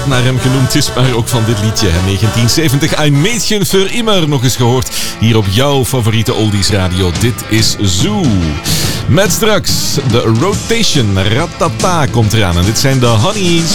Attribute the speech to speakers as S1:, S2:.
S1: naar hem genoemd is, maar ook van dit liedje. 1970, Ein Mädchen für immer, nog eens gehoord hier op jouw favoriete oldies radio. Dit is Zoo. Met straks de Rotation, Ratata komt eraan en dit zijn de Honeys.